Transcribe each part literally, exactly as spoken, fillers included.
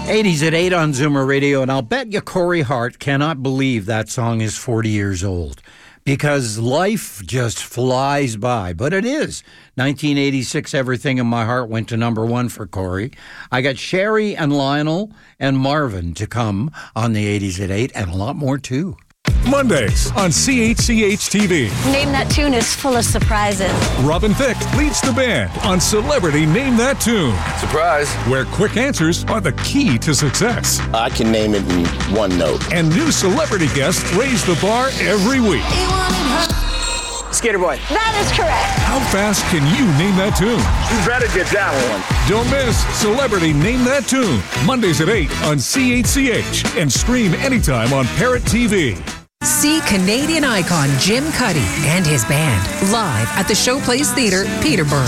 eighties at eight on Zoomer Radio, and I'll bet you Corey Hart cannot believe that song is forty years old, because life just flies by. But it is. nineteen eighty-six, Everything in My Heart went to number one for Corey. I got Sherry and Lionel and Marvin to come on the eighties at eight, and a lot more too. Mondays on C H C H T V. Name That Tune is full of surprises. Robin Thicke leads the band on Celebrity Name That Tune. Surprise. Where quick answers are the key to success. I can name it in one note. And new celebrity guests raise the bar every week. Skater Boy. That is correct. How fast can you name that tune? You better get that one. Don't miss Celebrity Name That Tune. Mondays at eight on C H C H and stream anytime on Parrot T V. See Canadian icon Jim Cuddy and his band live at the Showplace Theatre, Peterborough.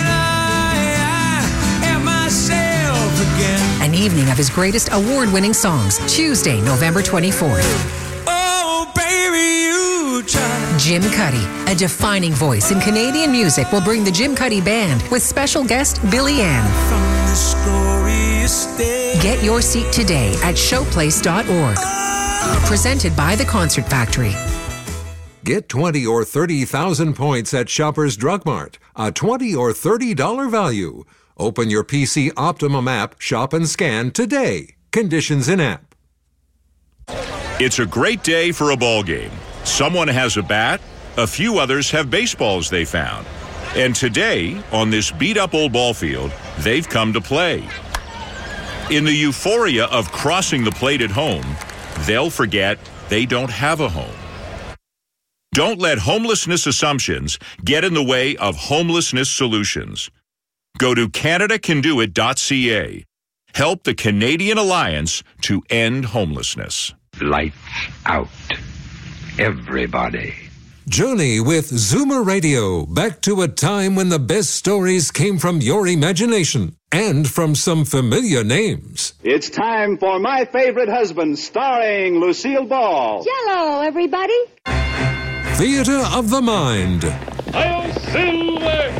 An evening of his greatest award-winning songs, Tuesday, November twenty-fourth. Oh, baby, you try. Jim Cuddy, a defining voice in Canadian music, will bring the Jim Cuddy Band with special guest Billy Ann. From this glorious day. Get your seat today at showplace dot org. Presented by the Concert Factory. Get twenty or thirty thousand points at Shoppers Drug Mart. A twenty or thirty dollar value. Open your P C Optimum app, shop and scan today. Conditions in app. It's a great day for a ball game. Someone has a bat, a few others have baseballs they found. And today, on this beat-up old ball field, they've come to play. In the euphoria of crossing the plate at home, they'll forget they don't have a home. Don't let homelessness assumptions get in the way of homelessness solutions. Go to Canada Can Do It dot C A. Help the Canadian Alliance to end homelessness. Lights out. Everybody. Journey with Zoomer Radio, back to a time when the best stories came from your imagination and from some familiar names. It's time for My Favorite Husband, starring Lucille Ball. Hello, everybody. Theater of the Mind. I'll silver.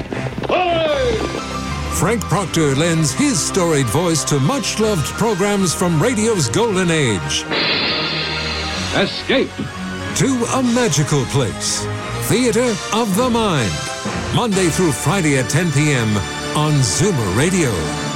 Frank Proctor lends his storied voice to much-loved programs from radio's golden age. Escape. To a magical place. Theater of the Mind. Monday through Friday at ten p.m. on Zoomer Radio.